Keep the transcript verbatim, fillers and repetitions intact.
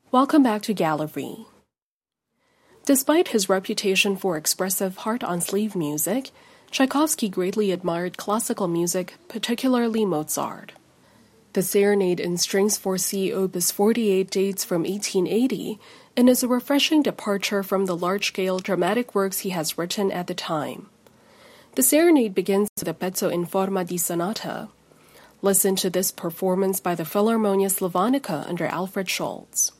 Welcome back to Gallery. Despite his reputation for expressive heart-on-sleeve music, Tchaikovsky greatly admired classical music, particularly Mozart. The Serenade in Strings for C, Opus forty-eight dates from eighteen eighty and is a refreshing departure from the large-scale dramatic works he has written at the time. The Serenade begins with a pezzo in forma di sonata. Listen to this performance by the Philharmonia Slavonica under Alfred Schultz.